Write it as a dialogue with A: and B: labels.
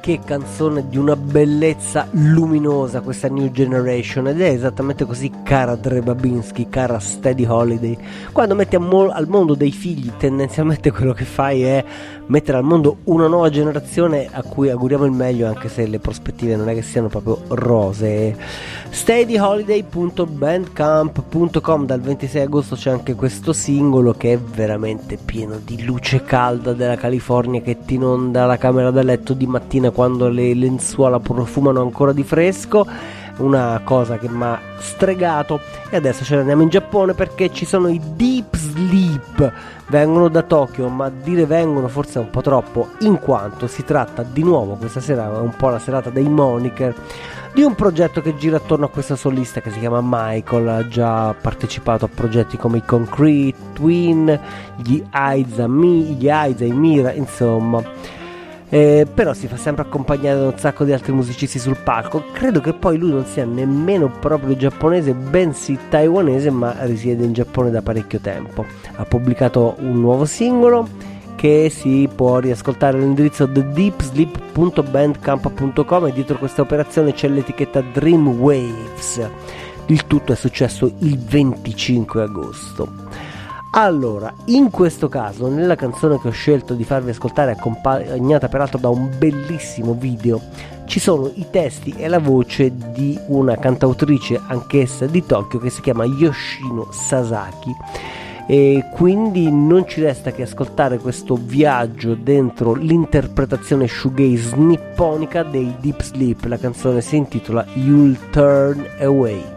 A: che canzone di una bellezza luminosa questa New Generation, ed è esattamente così, cara Dre Babinski, cara Steady Holiday. Quando metti al mondo dei figli, tendenzialmente quello che fai è mettere al mondo una nuova generazione a cui auguriamo il meglio, anche se le prospettive non è che siano proprio rosee. steadyholiday.bandcamp.com. Dal 26 agosto c'è anche questo singolo che è veramente pieno di luce calda della California che ti inonda la camera da letto di mattina quando le lenzuola profumano ancora di fresco. Una cosa che mi ha stregato. E adesso ce ne andiamo in Giappone, perché ci sono i Deep Sleep. Vengono da Tokyo, ma dire vengono forse è un po' troppo, in quanto si tratta di nuovo, questa sera è un po' la serata dei moniker, di un progetto che gira attorno a questa solista che si chiama Michael. Ha già partecipato a progetti come i Concrete Twin, gli Aiza e Mira, insomma. Però si fa sempre accompagnare da un sacco di altri musicisti sul palco. Credo che poi lui non sia nemmeno proprio giapponese, bensì taiwanese, ma risiede in Giappone da parecchio tempo. Ha pubblicato un nuovo singolo che si può riascoltare all'indirizzo thedeepsleep.bandcamp.com, e dietro questa operazione c'è l'etichetta Dreamwaves. Il tutto è successo il 25 agosto. Allora, in questo caso, nella canzone che ho scelto di farvi ascoltare, accompagnata peraltro da un bellissimo video, ci sono i testi e la voce di una cantautrice anch'essa di Tokyo che si chiama Yoshino Sasaki, e quindi non ci resta che ascoltare questo viaggio dentro l'interpretazione shoegaze nipponica dei Deep Sleep. La canzone si intitola You'll Turn Away.